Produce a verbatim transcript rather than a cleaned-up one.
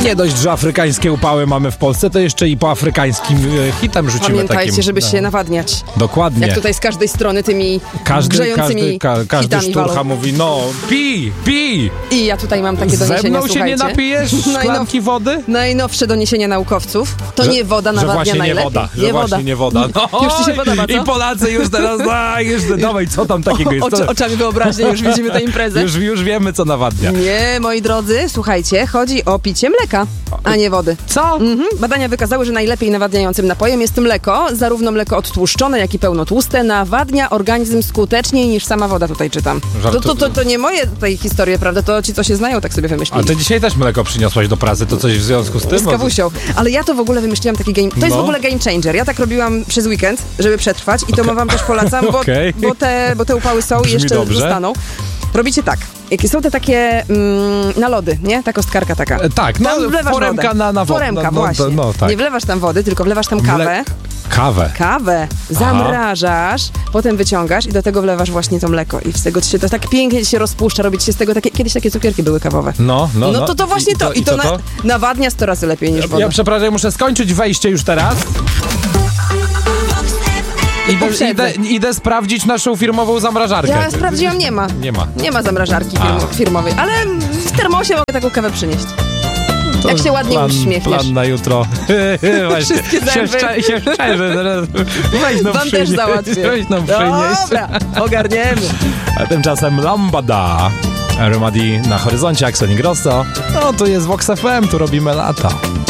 Nie dość, że afrykańskie upały mamy w Polsce, to jeszcze i po afrykańskim e, hitem rzucimy Pamiętajcie, takim. żeby no. się nawadniać. Dokładnie. Jak tutaj z każdej strony tymi Każdy, grzejącymi każdy, ka, każdy hitami szturcha walą. mówi, no pij, pij. I ja tutaj mam takie Ze doniesienia, mną się nie słuchajcie. napijesz szklanki wody? Najnowsze doniesienia naukowców. To Że- nie woda Że nawadnia właśnie nie najlepiej. woda, że nie właśnie woda. nie woda. No, Już ci się podoba, co? I Polacy już teraz, a, już, dawaj, co tam takiego jest? Oczy, Co? oczami wyobraźni już widzimy tę imprezę. Już, już wiemy, co nawadnia. Nie, moi drodzy, słuchajcie, chodzi o picie mleka, a nie wody. Co? Mhm. Badania wykazały, że najlepiej nawadniającym napojem jest mleko. Zarówno mleko odtłuszczone, jak i pełnotłuste nawadnia organizm skuteczniej niż sama woda, tutaj czytam. To, Żartu- to, to, to nie moje tutaj historie, prawda? To ci, co się znają, tak sobie A wymyślili. ty dzisiaj też mleko przyniosłaś do pracy, to coś w związku z tym? Z kawusią. Ale ja to w ogóle wymyśliłam taki game... To jest No. w ogóle game changer. Ja tak robiłam przez weekend, żeby przetrwać i to Okej. wam też polecam, bo, Okej. bo, te, bo te upały są i Brzmi jeszcze dobrze. zostaną. Robicie tak. Jakie są te takie mm, na lody, nie? Ta kostkarka taka. E, tak, no, Tam wlewasz foremka wodę. na, na wodę. Foremka, no, no, właśnie. No, tak. Nie wlewasz tam wody, tylko wlewasz tam kawę. Mle- Kawę. Kawę zamrażasz, potem wyciągasz i do tego wlewasz właśnie to mleko. I z tego ci się to tak pięknie się rozpuszcza, robić się z tego takie... Kiedyś takie cukierki były kawowe. No, no, No, no. to to właśnie I to. I to, co na, to? nawadnia sto razy lepiej niż woda. Ja przepraszam, muszę skończyć wejście już teraz. Idę, poprzedzę. idę, idę sprawdzić naszą firmową zamrażarkę. Ja sprawdziłam, nie ma. Nie ma. Nie ma zamrażarki A. firm, firmowej, ale w termosie mogę taką kawę przynieść. To Jak się ładnie plan, uśmiechniesz. Plan na jutro. Właśnie. Wszystkie się, zęby. szczę, się szczerze, zaraz weź no Wam też przynieś. załatwię. Weź no przynieś. Dobra, ogarniemy. A tymczasem Lambada. Romadi na horyzoncie, jak Sonic Grosso. No, tu jest Vox F M, tu robimy lata.